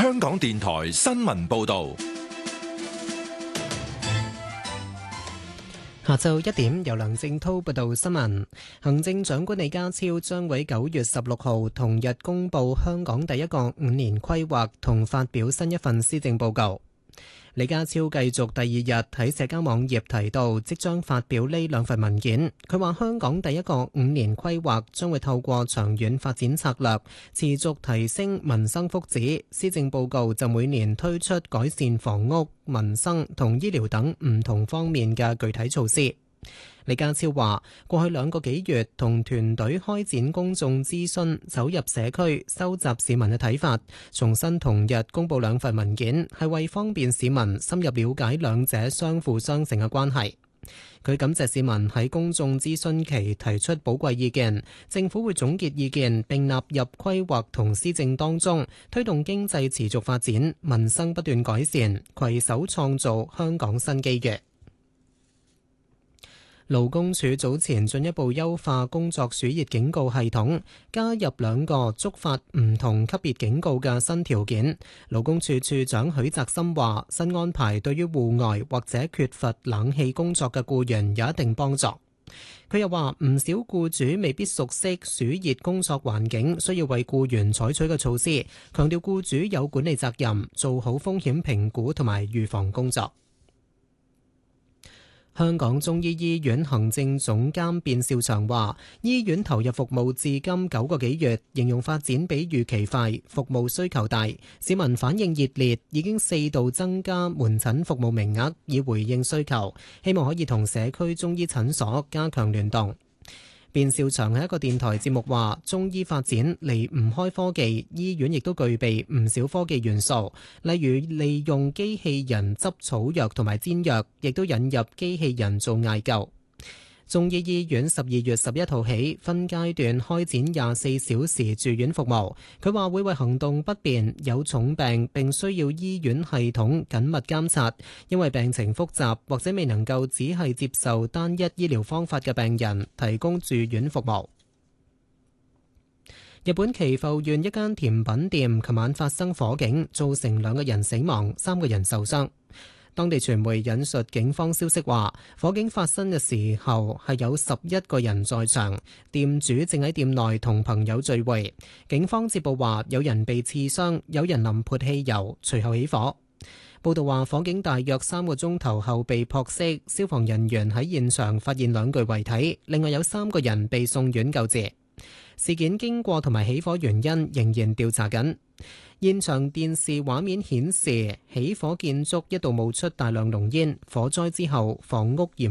香港電台新聞報道。 下晝1點，由梁正濤報道新聞。行政長官李家超將喺9月16號同日公布香港第一個5年規劃同發表新一份施政報告。李家超繼續第二日喺社交網頁提到，即將發表呢兩份文件。佢話香港第一個5年規劃將會透過長遠發展策略，持續提升民生福祉。施政報告就每年推出改善房屋、民生同醫療等唔同方面嘅具體措施。李家超話：過去2個幾月同團隊開展公眾諮詢，走入社區，收集市民嘅睇法，重新同日公佈兩份文件，係為方便市民深入了解兩者相輔相成嘅關係。佢感謝市民喺公眾諮詢期提出寶貴意見，政府會總結意見並納入規劃同施政當中，推動經濟持續發展，民生不斷改善，攜手創造香港新機遇。勞工處早前進一步優化工作暑熱警告系統，加入2個觸發唔同級別警告嘅新條件。勞工處處長許澤森話：新安排對於戶外或者缺乏冷氣工作嘅僱員有一定幫助。佢又話：唔少僱主未必熟悉暑熱工作環境，需要為僱員採取嘅措施，強調僱主有管理責任，做好風險評估同埋預防工作。香港中醫醫院行政總監卞兆祥話：醫院投入服務至今9個幾月，形容發展比預期快，服務需求大，市民反應熱烈，已經4度增加門診服務名額，以回應需求，希望可以同社區中醫診所加強聯動。卞兆祥喺一個電台節目話：中醫發展離唔開科技，醫院亦都具備唔少科技元素，例如利用機器人執草藥同埋煎藥，亦都引入機器人做艾灸。中醫醫院12月11號起分階段開展24小時住院服務。佢話會為行動不便、有重病並需要醫院系統緊密監察，因為病情複雜或者未能夠只係接受單一醫療方法嘅病人提供住院服務。日本岐阜縣一間甜品店琴晚發生火警，造成2個人死亡、3個人受傷。當地傳媒引述警方消息話，火警發生嘅時候係有11個人在場，店主正喺店內同朋友聚會。警方接報話有人被刺傷，有人淋潑汽油，隨後起火。報道話火警大約3個鐘頭後被撲熄，消防人員喺現場發現2具遺體，另外有3個人被送院救治。事件經過同埋起火原因仍然調查緊。現場電視畫面顯示，起火建築一度冒出大量濃煙，火災之後房屋嚴